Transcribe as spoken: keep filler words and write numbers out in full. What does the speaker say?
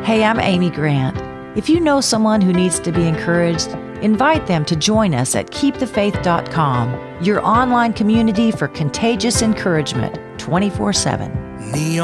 Hey, I'm Amy Grant. If you know someone who needs to be encouraged, invite them to join us at keep the faith dot com, your online community for contagious encouragement twenty-four seven.